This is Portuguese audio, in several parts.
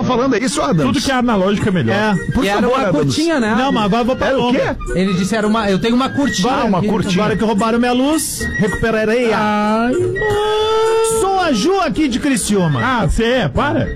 falando, é isso, Adams? Tudo que é analógico é melhor. Por favor, era uma curtinha, né? Não, mas agora eu vou pra o quê? Ele disse, eu tenho uma curtinha. Uma curtinha. Agora que roubaram minha luz, recuperarei a... Sou a Ju aqui de Criciúma. Ah, você é? Para.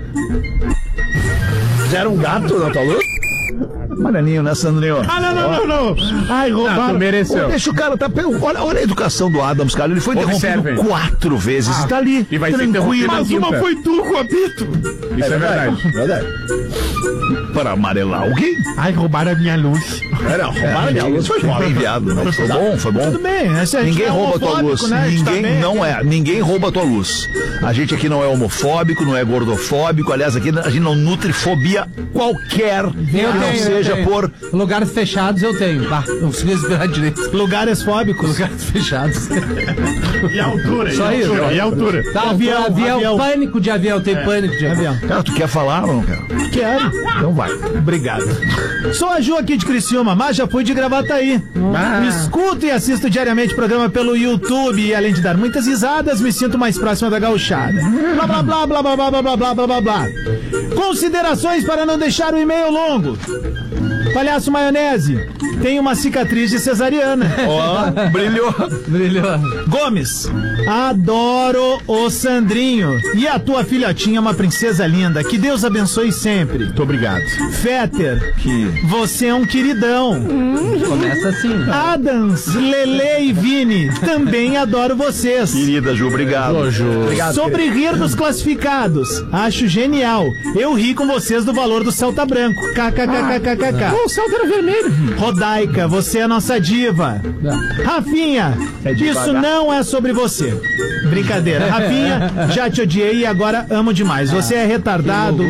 Era um gato na tua luz? Marianinho, né, Sandrinho? Não. Ai, roubaram. Mereceu. Deixa o cara, olha a educação do Adams, cara. Ele foi interrompido 4 vezes e tá ali, e vai tranquilo. Mas uma foi tu com o apito. Isso é verdade. Para amarelar alguém? Ai, roubaram a minha luz. Roubaram a minha luz. Foi mal enviado. Não, foi bom. Tudo bem. Ninguém rouba a tua luz. Né? Ninguém rouba a tua luz. A gente aqui não é homofóbico, não é gordofóbico. Aliás, aqui a gente não nutre fobia qualquer que não seja por... Lugares fechados eu tenho. Não consigo respirar direito. Lugares fóbicos. Lugares fechados. E a altura. Só isso. E a altura. Tá, avião. Pânico de avião. Tem pânico de avião. Cara, tu quer falar ou não quer? Quero. Então vai. Obrigado. Sou a Ju aqui de Criciúma, mas já fui de Gravataí. Escuto e assisto diariamente o programa pelo YouTube e além de dar muitas risadas, me sinto mais próxima da gauchada. Blá, blá, blá, blá, blá, blá, blá, blá, blá, blá, blá, blá. Considerações para não deixar o e-mail longo. Palhaço Maionese, tem uma cicatriz de cesariana. Brilhou. Gomes, adoro o Sandrinho. E a tua filhotinha é uma princesa linda. Que Deus abençoe sempre. Muito obrigado. Fetter, você é um queridão. Começa assim. Adams, Lele e Vini, também adoro vocês. Querida Ju, obrigado. Ju. Obrigado. Sobre rir dos classificados, acho genial. Eu ri com vocês do valor do Celta Branco. KKKKKK. O salto era vermelho. Rodaica, você é a nossa diva. Rafinha, isso não é sobre você. Brincadeira. Rafinha, já te odiei e agora amo demais. Você é retardado.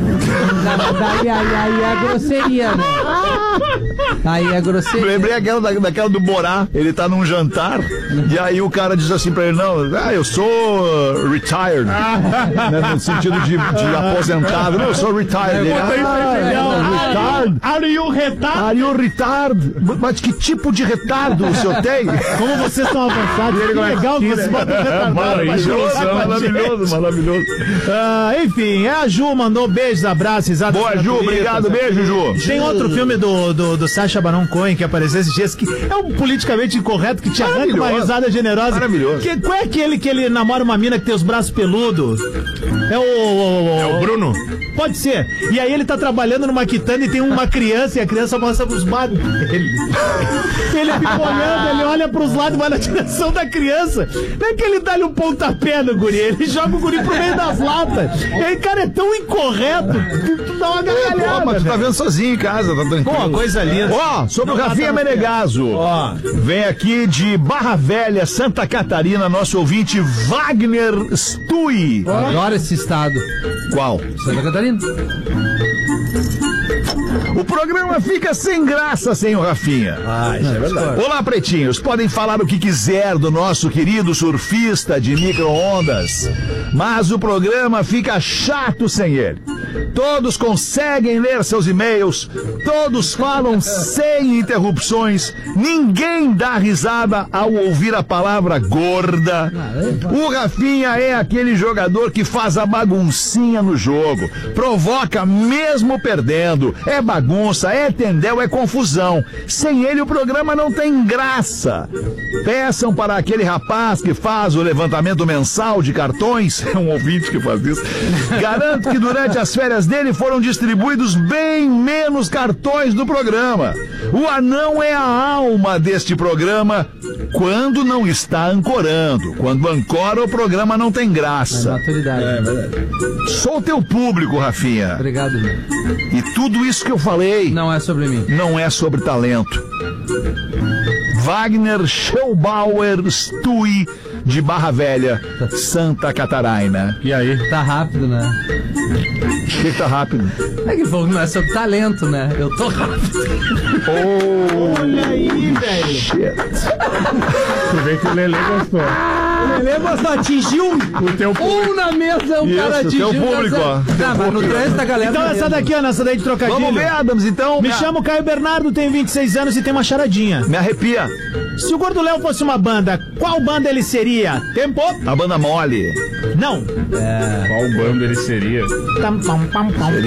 Aí é grosseria, né? Aí é grosseria. Lembrei daquela do Borá. Ele tá num jantar e aí o cara diz assim pra ele, não, eu sou retired. Né, no sentido de aposentado. Não, eu sou retired. Retard. Are you retard? Mas que tipo de retardo o senhor tem? Como vocês estão avançados. Que legal que vocês botam retardado. Maravilhoso. Enfim, a Ju mandou beijos, abraços, risadas. Boa, Ju, obrigado, beijo, Ju. Tem outro filme do Sacha Baron Cohen que apareceu esses dias, que é um politicamente incorreto, que te arranca uma risada generosa. Maravilhoso. Qual é aquele que ele namora uma mina que tem os braços peludos? É o Bruno? Pode ser. E aí ele tá trabalhando numa quitanda e tem uma criança e a criança mostra pros lados dele. Ele fica olhando, ele olha pros lados e vai na direção da criança. Não é que ele dá-lhe um pontapé no guri, ele joga o guri pro meio das latas. E aí, cara, é tão incorreto que tu dá uma gargalhada. Mas tu tá vendo sozinho em casa, tá tranquilo. Pô, coisa linda. Sobre o Rafinha Menegaso. Vem aqui de Barra Velha, Santa Catarina, nosso ouvinte Wagner Stui. Adoro esse estado. Qual? Santa Catarina. O programa fica sem graça sem o Rafinha. Isso é verdade. Olá, pretinhos. Podem falar o que quiser do nosso querido surfista de micro-ondas, mas o programa fica chato sem ele. Todos conseguem ler seus e-mails, todos falam sem interrupções, ninguém dá risada ao ouvir a palavra gorda. O Rafinha é aquele jogador que faz a baguncinha no jogo, provoca mesmo perdendo, é bagunça, é tendel, é confusão. Sem ele o programa não tem graça. Peçam para aquele rapaz que faz o levantamento mensal de cartões, é um ouvinte que faz isso, garanto que durante as férias dele foram distribuídos bem menos cartões do programa. O anão é a alma deste programa quando não está ancorando. Quando ancora, o programa não tem graça. Maturidade. É verdade. Sou teu público, Rafinha. Obrigado, meu. E tudo isso que eu falei não é sobre mim. Não é sobre talento. Wagner Schellbauer Stui, de Barra Velha, Santa Catarina. E aí? Tá rápido, né? O que tá rápido? É que não é sobre talento, né? Eu tô rápido. Olha aí, velho. Shit. Tu vê que o Lelê gostou. O Lelê gostou, atingiu O teu público. Na mesa o cara Isso, atingiu. teu público, ó. Não, mas no trânsito da galera. Então essa daqui, ó, nessa daí de trocadilho. Vamos ver, Adams, então. Me chamo Caio Bernardo, tenho 26 anos e tenho uma charadinha. Me arrepia. Se o Gordo Léo fosse uma banda, qual banda ele seria? Tempo? A banda mole. Não. Qual banda ele seria? Tam, pam, pam, pam.